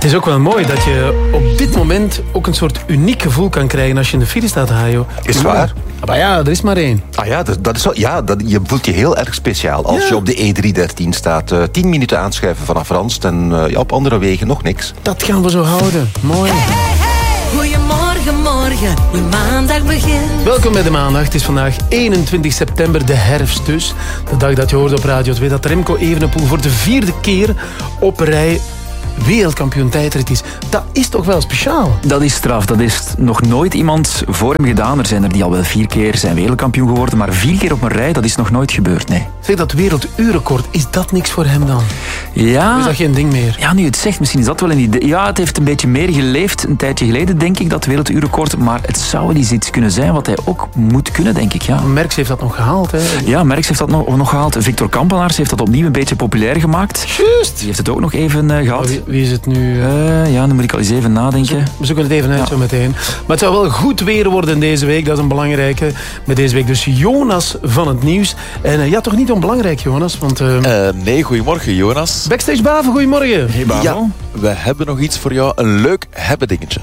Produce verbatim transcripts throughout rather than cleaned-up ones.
Het is ook wel mooi dat je op dit moment ook een soort uniek gevoel kan krijgen als je in de file staat, Hajo. Is waar? Maar ja, er is maar één. Ah ja, dat, dat is wel, ja dat, je voelt je heel erg speciaal als ja. je op de E driehonderddertien staat. Uh, tien minuten aanschuiven vanaf Randst en uh, ja, op andere wegen nog niks. Dat gaan we zo houden. Mooi. Hey, hey, hey. Goedemorgen, morgen. De maandag begint. Welkom bij de maandag. Het is vandaag eenentwintig september, de herfst dus. De dag dat je hoorde op Radio twee dat Remco Evenepoel voor de vierde keer op rij wereldkampioen tijdrit is. Dat is toch wel speciaal? Dat is straf. Dat is nog nooit iemand voor hem gedaan. Er zijn er die al wel vier keer zijn wereldkampioen geworden, maar vier keer op een rij, dat is nog nooit gebeurd, nee. Zeg, dat werelduurrecord, is dat niks voor hem dan? Ja. Of is dat geen ding meer? Ja, nu het zegt, misschien is dat wel een idee. Ja, het heeft een beetje meer geleefd een tijdje geleden, denk ik, dat werelduurrecord. Maar het zou eens iets kunnen zijn wat hij ook moet kunnen, denk ik, ja. Merckx heeft dat nog gehaald, hè? Ja, Merckx heeft dat nog, nog gehaald. Victor Kampenaars heeft dat opnieuw een beetje populair gemaakt. Juist. Die heeft het ook nog even uh, gehad. Wie, wie is het nu? Uh, ja, nu moet ik al eens even nadenken. We zoeken het even uit, ja. Zo meteen. Maar het zou wel goed weer worden deze week. Dat is een belangrijke. Met deze week dus Jonas van het nieuws. En uh, ja, toch niet onbelangrijk, Jonas. Want, uh... Uh, nee, goedemorgen, Jonas. Backstage Bavo, goedemorgen. Hey, Bavo. Ja, we hebben nog iets voor jou. Een leuk hebben dingetje.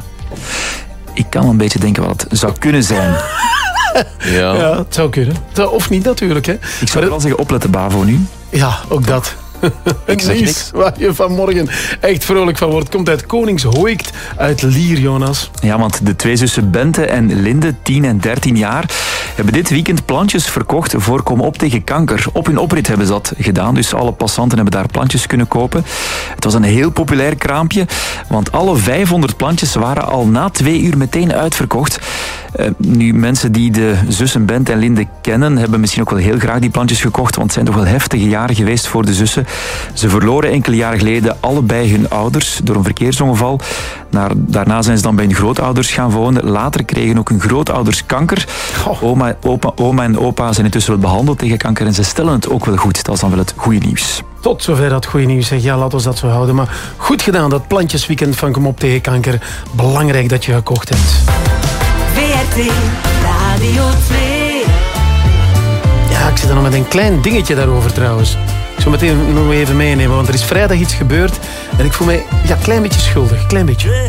Ik kan een beetje denken wat het zou kunnen zijn. Ja. Ja, het zou kunnen. Of niet natuurlijk, hè. Ik zou wel zeggen, opletten, Bavo, nu. Ja, ook dat. Ik zeg nieuws niks. waar je vanmorgen echt vrolijk van wordt. Komt uit Koningshoekt, uit Lier, Jonas. Ja, want de twee zussen Bente en Linde, tien en dertien jaar, hebben dit weekend plantjes verkocht voor Kom op tegen kanker. Op hun oprit hebben ze dat gedaan, dus alle passanten hebben daar plantjes kunnen kopen. Het was een heel populair kraampje, want alle vijfhonderd plantjes waren al na twee uur meteen uitverkocht. Uh, nu, mensen die de zussen Bente en Linde kennen, hebben misschien ook wel heel graag die plantjes gekocht, want het zijn toch wel heftige jaren geweest voor de zussen. Ze verloren enkele jaren geleden allebei hun ouders door een verkeersongeval. Daarna zijn ze dan bij hun grootouders gaan wonen. Later kregen ook hun grootouders kanker. Oma, opa, oma en opa zijn intussen wel behandeld tegen kanker en ze stellen het ook wel goed. Dat is dan wel het goede nieuws. Tot zover dat goede nieuws. Zeg. Ja, laten we dat zo houden. Maar goed gedaan, dat plantjesweekend van Kom op tegen kanker. Belangrijk dat je gekocht hebt. V R T Radio twee. Ja, ik zit er nog met een klein dingetje daarover trouwens. Ik zal meteen nog even meenemen, want er is vrijdag iets gebeurd en ik voel mij ja, een klein beetje schuldig. Klein beetje.